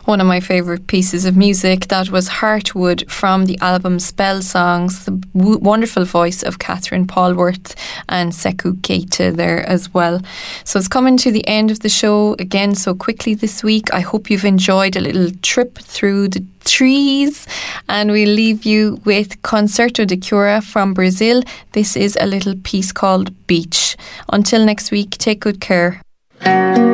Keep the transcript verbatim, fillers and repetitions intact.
One of my favourite pieces of music. That was Heartwood from the album Spell Songs. The w- wonderful voice of Catherine Paulworth and Sekou Keita there as well. So it's coming to the end of the show again so quickly this week. I hope you've enjoyed a little trip through the trees, and we'll leave you with Concerto de Cura from Brazil. This is a little piece called Beach. Until next week, take good care.